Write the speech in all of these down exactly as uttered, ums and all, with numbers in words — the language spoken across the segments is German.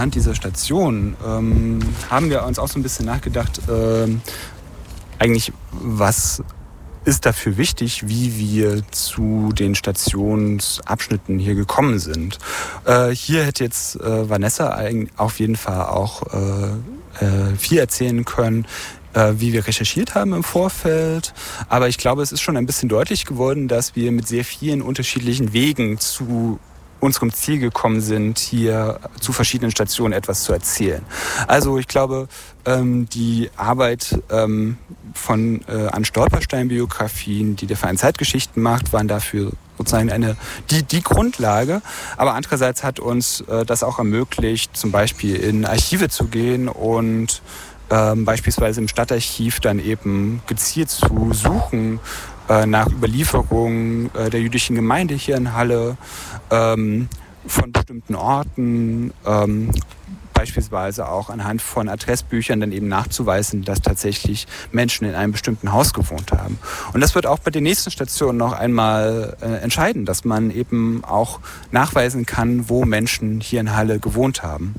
Anhand dieser Station ähm, haben wir uns auch so ein bisschen nachgedacht, äh, eigentlich was ist dafür wichtig, wie wir zu den Stationsabschnitten hier gekommen sind. Äh, hier hätte jetzt äh, Vanessa auf jeden Fall auch äh, äh, viel erzählen können, äh, wie wir recherchiert haben im Vorfeld. Aber ich glaube, es ist schon ein bisschen deutlich geworden, dass wir mit sehr vielen unterschiedlichen Wegen zu unserem Ziel gekommen sind, hier zu verschiedenen Stationen etwas zu erzählen. Also ich glaube, ähm, die Arbeit ähm, von äh, an Stolperstein-Biografien, die der Verein Zeitgeschichten macht, waren dafür sozusagen eine die, die Grundlage. Aber andererseits hat uns äh, das auch ermöglicht, zum Beispiel in Archive zu gehen und ähm, beispielsweise im Stadtarchiv dann eben gezielt zu suchen äh, nach Überlieferungen äh, der jüdischen Gemeinde hier in Halle, ähm, von bestimmten Orten, ähm, beispielsweise auch anhand von Adressbüchern dann eben nachzuweisen, dass tatsächlich Menschen in einem bestimmten Haus gewohnt haben. Und das wird auch bei den nächsten Stationen noch einmal äh, entscheiden, dass man eben auch nachweisen kann, wo Menschen hier in Halle gewohnt haben.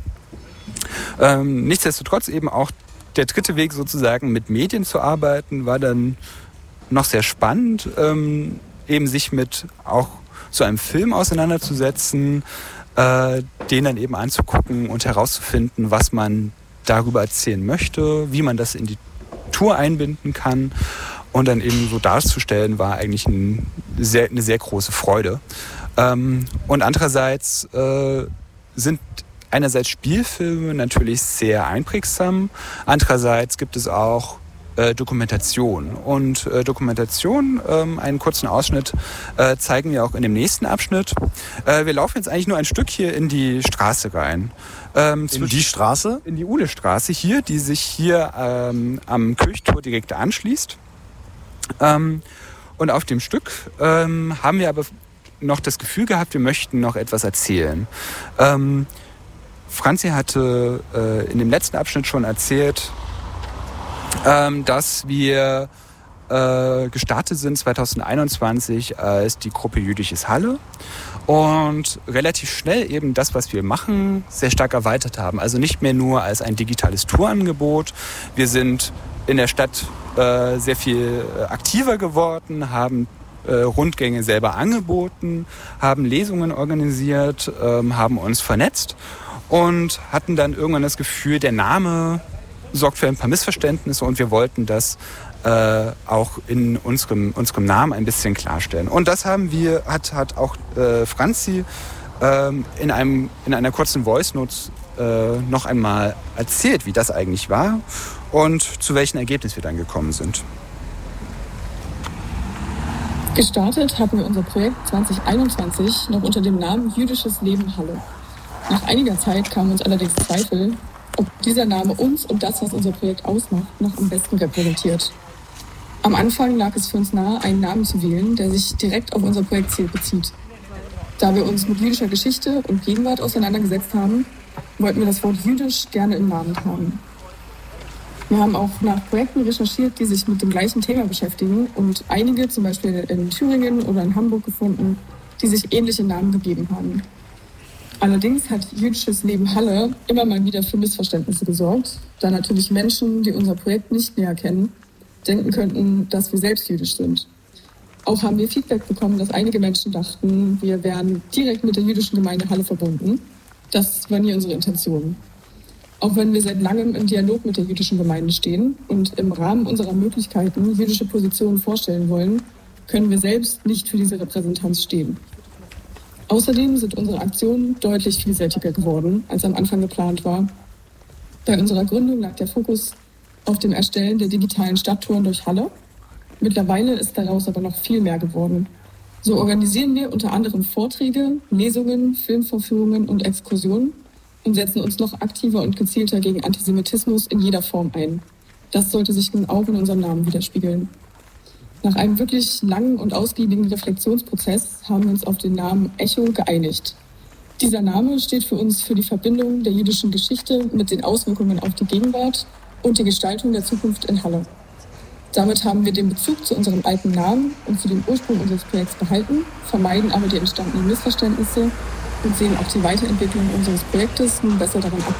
Ähm, nichtsdestotrotz eben auch der dritte Weg sozusagen mit Medien zu arbeiten, war dann noch sehr spannend, ähm, eben sich mit auch so einem Film auseinanderzusetzen, äh, den dann eben anzugucken und herauszufinden, was man darüber erzählen möchte, wie man das in die Tour einbinden kann und dann eben so darzustellen, war eigentlich ein sehr, eine sehr große Freude. Ähm, und andererseits äh, sind einerseits Spielfilme natürlich sehr einprägsam, andererseits gibt es auch Äh, Dokumentation. Und äh, Dokumentation, ähm, einen kurzen Ausschnitt, äh, zeigen wir auch in dem nächsten Abschnitt. Äh, wir laufen jetzt eigentlich nur ein Stück hier in die Straße rein. Ähm, in die Straße? In die Uhlestraße hier, die sich hier ähm, am Kirchtor direkt anschließt. Ähm, und auf dem Stück ähm, haben wir aber noch das Gefühl gehabt, wir möchten noch etwas erzählen. Ähm, Franzi hatte äh, in dem letzten Abschnitt schon erzählt, Ähm, dass wir äh, gestartet sind zwanzig einundzwanzig als die Gruppe Jüdisches Halle und relativ schnell eben das, was wir machen, sehr stark erweitert haben. Also nicht mehr nur als ein digitales Tourangebot. Wir sind in der Stadt äh, sehr viel aktiver geworden, haben äh, Rundgänge selber angeboten, haben Lesungen organisiert, ähm, haben uns vernetzt und hatten dann irgendwann das Gefühl, der Name sorgt für ein paar Missverständnisse und wir wollten das äh, auch in unserem, unserem Namen ein bisschen klarstellen. Und das haben wir, hat, hat auch äh, Franzi ähm, in, einem, in einer kurzen Voice-Note äh, noch einmal erzählt, wie das eigentlich war und zu welchem Ergebnis wir dann gekommen sind. Gestartet hatten wir unser Projekt zwanzig einundzwanzig noch unter dem Namen Jüdisches Leben Halle. Nach einiger Zeit kamen uns allerdings Zweifel, ob dieser Name uns und das, was unser Projekt ausmacht, noch am besten repräsentiert. Am Anfang lag es für uns nahe, einen Namen zu wählen, der sich direkt auf unser Projektziel bezieht. Da wir uns mit jüdischer Geschichte und Gegenwart auseinandergesetzt haben, wollten wir das Wort jüdisch gerne im Namen haben. Wir haben auch nach Projekten recherchiert, die sich mit dem gleichen Thema beschäftigen und einige, zum Beispiel in Thüringen oder in Hamburg, gefunden, die sich ähnliche Namen gegeben haben. Allerdings hat Jüdisches Leben Halle immer mal wieder für Missverständnisse gesorgt, da natürlich Menschen, die unser Projekt nicht näher kennen, denken könnten, dass wir selbst jüdisch sind. Auch haben wir Feedback bekommen, dass einige Menschen dachten, wir wären direkt mit der jüdischen Gemeinde Halle verbunden. Das war nie unsere Intention. Auch wenn wir seit langem im Dialog mit der jüdischen Gemeinde stehen und im Rahmen unserer Möglichkeiten jüdische Positionen vorstellen wollen, können wir selbst nicht für diese Repräsentanz stehen. Außerdem sind unsere Aktionen deutlich vielseitiger geworden, als am Anfang geplant war. Bei unserer Gründung lag der Fokus auf dem Erstellen der digitalen Stadttouren durch Halle. Mittlerweile ist daraus aber noch viel mehr geworden. So organisieren wir unter anderem Vorträge, Lesungen, Filmvorführungen und Exkursionen und setzen uns noch aktiver und gezielter gegen Antisemitismus in jeder Form ein. Das sollte sich nun auch in unserem Namen widerspiegeln. Nach einem wirklich langen und ausgiebigen Reflexionsprozess haben wir uns auf den Namen Echo geeinigt. Dieser Name steht für uns für die Verbindung der jüdischen Geschichte mit den Auswirkungen auf die Gegenwart und die Gestaltung der Zukunft in Halle. Damit haben wir den Bezug zu unserem alten Namen und zu dem Ursprung unseres Projekts behalten, vermeiden aber die entstandenen Missverständnisse und sehen auch die Weiterentwicklung unseres Projektes nun besser daran ab.